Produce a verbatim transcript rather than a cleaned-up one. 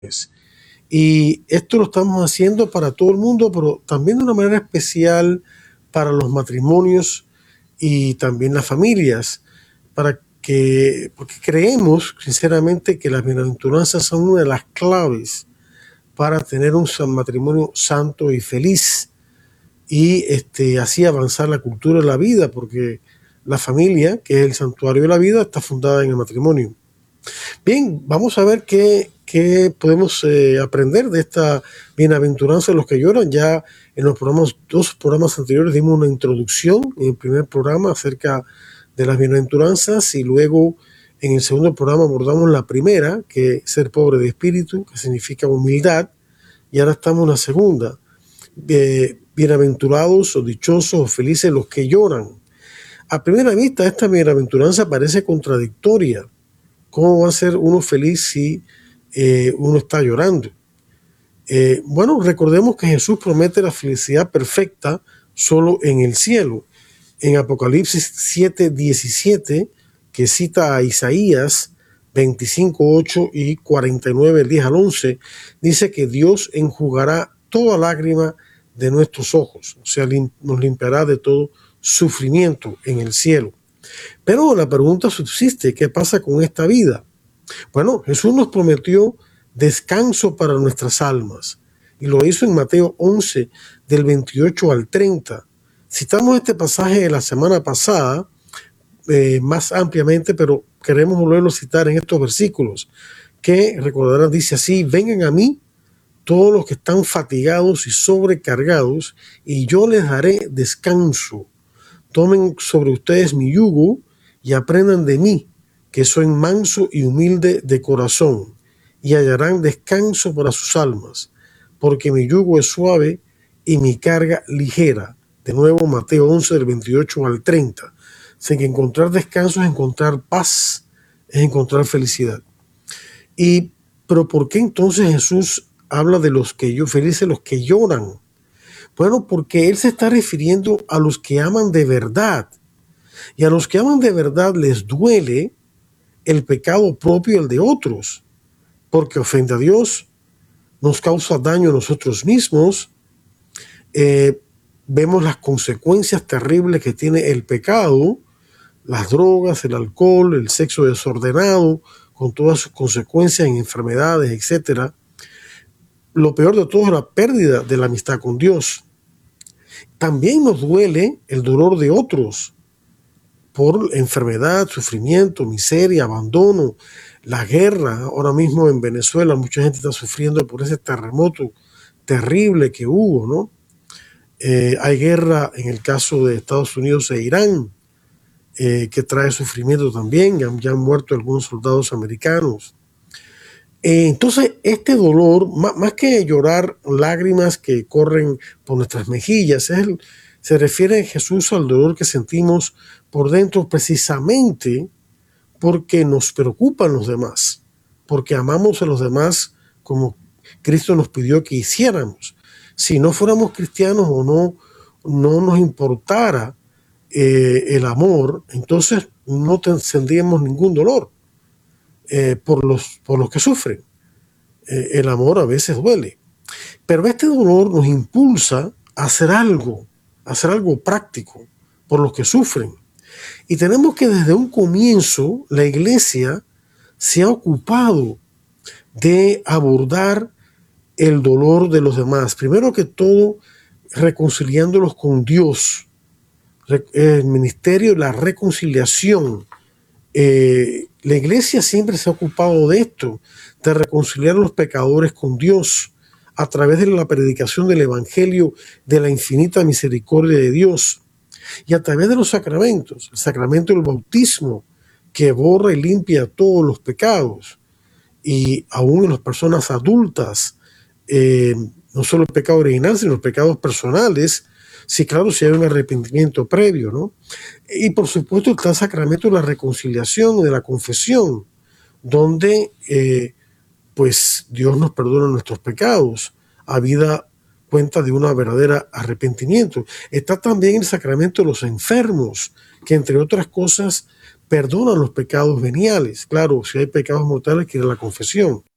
Y esto lo estamos haciendo para todo el mundo, pero también de una manera especial para los matrimonios y también las familias, para que, porque creemos sinceramente que las bienaventuranzas son una de las claves para tener un matrimonio santo y feliz y este, así avanzar la cultura de la vida, porque la familia, que es el santuario de la vida, está fundada en el matrimonio. Bien, vamos a ver qué, qué podemos eh, aprender de esta bienaventuranza de los que lloran. Ya en los programas, dos programas anteriores dimos una introducción en el primer programa acerca de las bienaventuranzas y luego en el segundo programa abordamos la primera, que es ser pobre de espíritu, que significa humildad, y ahora estamos en la segunda. Eh, bienaventurados o dichosos o felices los que lloran. A primera vista esta bienaventuranza parece contradictoria. ¿Cómo va a ser uno feliz si eh, uno está llorando? Eh, bueno, recordemos que Jesús promete la felicidad perfecta solo en el cielo. En Apocalipsis siete diecisiete, que cita a Isaías veinticinco ocho y cuarenta y nueve, el diez al once, dice que Dios enjugará toda lágrima de nuestros ojos, o sea, lim- nos limpiará de todo sufrimiento en el cielo. Pero la pregunta subsiste, ¿qué pasa con esta vida? Bueno, Jesús nos prometió descanso para nuestras almas y lo hizo en Mateo once, del veintiocho al treinta. Citamos este pasaje de la semana pasada eh, más ampliamente, pero queremos volverlo a citar en estos versículos, que recordarán, dice así: vengan a mí todos los que están fatigados y sobrecargados, y yo les daré descanso. Tomen sobre ustedes mi yugo y aprendan de mí, que soy manso y humilde de corazón, y hallarán descanso para sus almas, porque mi yugo es suave y mi carga ligera. De nuevo, Mateo once, del veintiocho al treinta. Así que encontrar descanso es encontrar paz, es encontrar felicidad. Y, pero ¿por qué entonces Jesús habla de los que yo, felices los que lloran? Bueno, porque Él se está refiriendo a los que aman de verdad. Y a los que aman de verdad les duele el pecado propio y el de otros, porque ofende a Dios, nos causa daño a nosotros mismos. Eh, vemos las consecuencias terribles que tiene el pecado, las drogas, el alcohol, el sexo desordenado, con todas sus consecuencias en enfermedades, etcétera. Lo peor de todo es la pérdida de la amistad con Dios. También nos duele el dolor de otros por enfermedad, sufrimiento, miseria, abandono, la guerra. Ahora mismo en Venezuela mucha gente está sufriendo por ese terremoto terrible que hubo, ¿no? Eh, hay guerra en el caso de Estados Unidos e Irán, eh, que trae sufrimiento también. Ya, ya han muerto algunos soldados americanos. Eh, entonces, este dolor, más, más que llorar lágrimas que corren por nuestras mejillas, es el, se refiere Jesús al dolor que sentimos por dentro, precisamente porque nos preocupan los demás, porque amamos a los demás como Cristo nos pidió que hiciéramos. Si no fuéramos cristianos o no, no nos importara eh, el amor, entonces no tendríamos ningún dolor eh, por, los, por los que sufren. Eh, el amor a veces duele, pero este dolor nos impulsa a hacer algo, a hacer algo práctico por los que sufren. Y tenemos que desde un comienzo la iglesia se ha ocupado de abordar el dolor de los demás. Primero que todo, reconciliándolos con Dios. El ministerio de la reconciliación. Eh, la iglesia siempre se ha ocupado de esto, de reconciliar a los pecadores con Dios a través de la predicación del evangelio de la infinita misericordia de Dios y a través de los sacramentos, el sacramento del bautismo que borra y limpia todos los pecados, y aún en las personas adultas, eh, no solo el pecado original, sino los pecados personales, sí, claro, si hay un arrepentimiento previo, ¿no? Y por supuesto está el sacramento de la reconciliación, de la confesión, donde eh, pues Dios nos perdona nuestros pecados, habida cuenta de un verdadero arrepentimiento. Está también el sacramento de los enfermos, que entre otras cosas perdonan los pecados veniales. Claro, si hay pecados mortales, que ir a la confesión.